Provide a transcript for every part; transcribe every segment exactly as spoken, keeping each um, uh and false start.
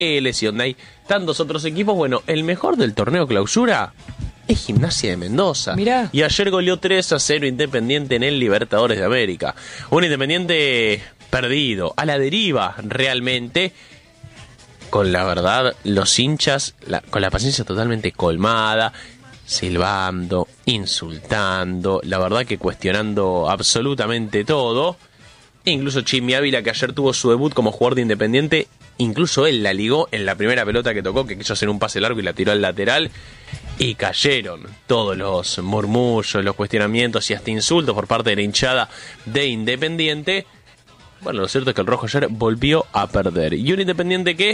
y donde hay tantos otros equipos. Bueno, el mejor del torneo clausura es Gimnasia de Mendoza. Mirá. Y ayer goleó tres a cero Independiente en el Libertadores de América. Un Independiente perdido, a la deriva realmente, con la verdad, los hinchas, la, con la paciencia totalmente colmada, silbando, insultando, la verdad que cuestionando absolutamente todo. E incluso Chimi Ávila, que ayer tuvo su debut como jugador de Independiente, incluso él la ligó en la primera pelota que tocó, que quiso hacer un pase largo y la tiró al lateral, y cayeron todos los murmullos, los cuestionamientos y hasta insultos por parte de la hinchada de Independiente. Bueno, lo cierto es que el rojo ayer volvió a perder. Y un Independiente que,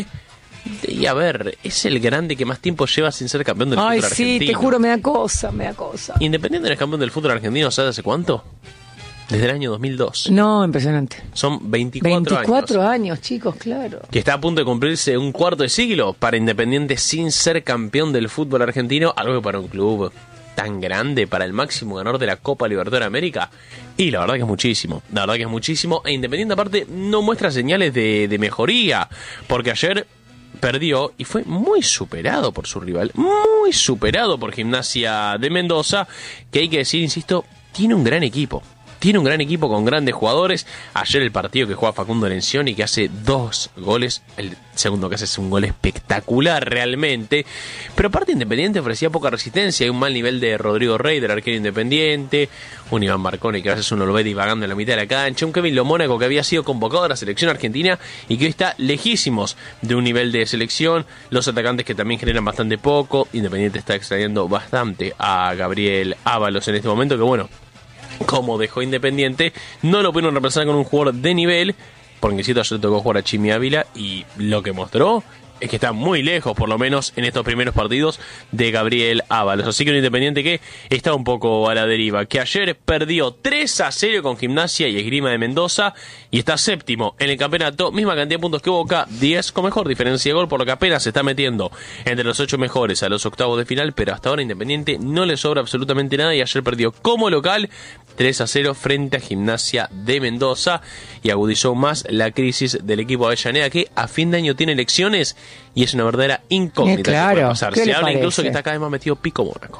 y a ver, es el grande que más tiempo lleva sin ser campeón del Ay, fútbol sí, argentino. te juro, me da cosa, me da cosa. Independiente no es campeón del fútbol argentino, ¿sabes hace cuánto? Desde el año dos mil dos. No, impresionante. Son veinticuatro, veinticuatro años. años, chicos, claro. Que está a punto de cumplirse un cuarto de siglo para Independiente sin ser campeón del fútbol argentino, algo que para un club tan grande, para el máximo ganador de la Copa Libertadores de América, y la verdad que es muchísimo, la verdad que es muchísimo, e Independiente aparte no muestra señales de, de mejoría, porque ayer perdió y fue muy superado por su rival, muy superado por Gimnasia de Mendoza, que hay que decir, insisto, tiene un gran equipo. Tiene un gran equipo con grandes jugadores. Ayer el partido que juega Facundo Lencioni, que hace dos goles. El segundo que hace es un gol espectacular realmente. Pero aparte Independiente ofrecía poca resistencia. Hay un mal nivel de Rodrigo Rey, del arquero Independiente. Un Iván Marconi que a veces uno lo ve divagando en la mitad de la cancha. Un Kevin Lomónaco que había sido convocado a la selección argentina y que hoy está lejísimos de un nivel de selección. Los atacantes que también generan bastante poco. Independiente está extrayendo bastante a Gabriel Ábalos en este momento, que bueno, como dejó Independiente, no lo pudieron reemplazar con un jugador de nivel, porque si ayer tocó jugar a Chimi Ávila y lo que mostró es que está muy lejos, por lo menos en estos primeros partidos, de Gabriel Ábalos. Así que un Independiente que está un poco a la deriva, que ayer perdió tres a cero con Gimnasia y Esgrima de Mendoza y está séptimo en el campeonato, misma cantidad de puntos que Boca, diez con mejor diferencia de gol, por lo que apenas se está metiendo entre los ocho mejores a los octavos de final, pero hasta ahora Independiente no le sobra absolutamente nada y ayer perdió como local tres a cero frente a Gimnasia de Mendoza y agudizó más la crisis del equipo de Avellaneda, que a fin de año tiene elecciones y es una verdadera incógnita. Eh, claro. Que puede pasar. Se habla parece? incluso que está cada vez más metido Pico Mónaco.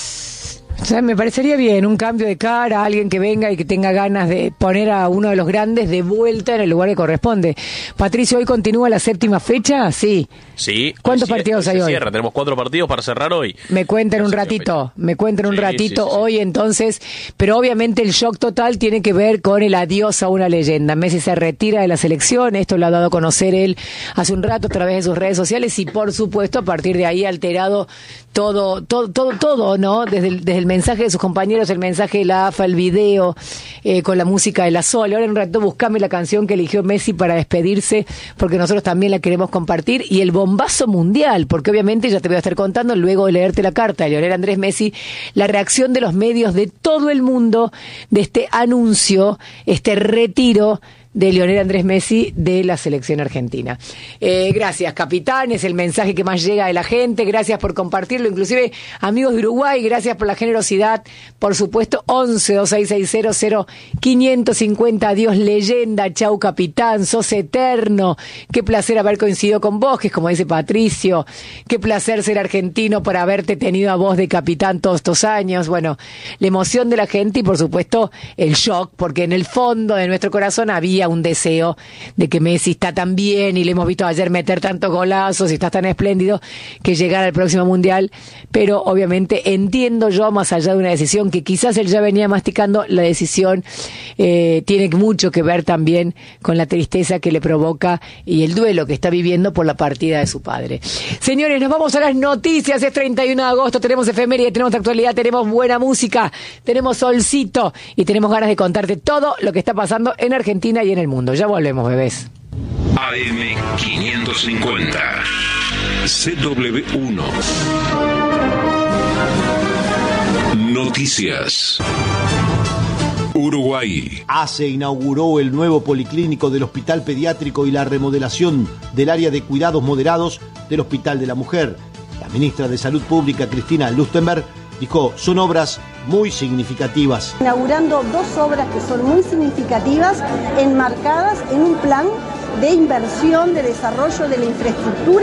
O sea, me parecería bien un cambio de cara, alguien que venga y que tenga ganas de poner a uno de los grandes de vuelta en el lugar que corresponde. Patricio, ¿hoy continúa la séptima fecha? Sí. Sí. ¿Cuántos hoy partidos hoy hay se hoy? Cierra. Tenemos cuatro partidos para cerrar hoy. Me cuentan La un séptima ratito, fecha. me cuentan un Sí, ratito sí, sí, sí. hoy entonces, pero obviamente el shock total tiene que ver con el adiós a una leyenda. Messi se retira de la selección, esto lo ha dado a conocer él hace un rato a través de sus redes sociales y por supuesto a partir de ahí alterado todo, todo, todo, todo, ¿no? Desde el, desde el mensaje de sus compañeros, el mensaje de la A F A, el video, eh, con la música de la Sol. Ahora en un rato buscame la canción que eligió Messi para despedirse, porque nosotros también la queremos compartir, y el bombazo mundial, porque obviamente ya te voy a estar contando, luego de leerte la carta de Lionel Andrés Messi, la reacción de los medios de todo el mundo de este anuncio, este retiro de Lionel Andrés Messi de la selección argentina. Eh, gracias, capitanes, el mensaje que más llega de la gente, gracias por compartirlo, inclusive amigos de Uruguay, gracias por la generosidad, por supuesto, once dos seis seis cero cero cinco cinco cero, adiós leyenda, chau capitán, sos eterno, qué placer haber coincidido con vos, que es como dice Patricio, qué placer ser argentino por haberte tenido a vos de capitán todos estos años. Bueno, la emoción de la gente y por supuesto el shock, porque en el fondo de nuestro corazón había un deseo de que Messi está tan bien y le hemos visto ayer meter tantos golazos y está tan espléndido que llegara al próximo mundial, pero obviamente entiendo yo, más allá de una decisión que quizás él ya venía masticando, la decisión eh, tiene mucho que ver también con la tristeza que le provoca y el duelo que está viviendo por la partida de su padre. Señores, nos vamos a las noticias, es treinta y uno de agosto, tenemos efeméride, tenemos actualidad, tenemos buena música, tenemos solcito y tenemos ganas de contarte todo lo que está pasando en Argentina y en el mundo. Ya volvemos, bebés. A M quinientos cincuenta C W uno Noticias. Uruguay. ACE inauguró el nuevo policlínico del Hospital Pediátrico y la remodelación del área de cuidados moderados del Hospital de la Mujer. La ministra de Salud Pública, Cristina Lustenberg, dijo, son obras muy significativas. Inaugurando dos obras que son muy significativas, enmarcadas en un plan de inversión, de desarrollo de la infraestructura.